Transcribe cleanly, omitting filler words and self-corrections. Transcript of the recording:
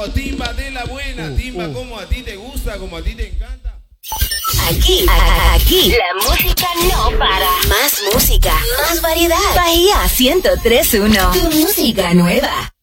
timba de la buena, timba como a ti te gusta, como a ti te encanta. Aquí, la música no para. Más música, más variedad. Bahía 103.1, tu música nueva.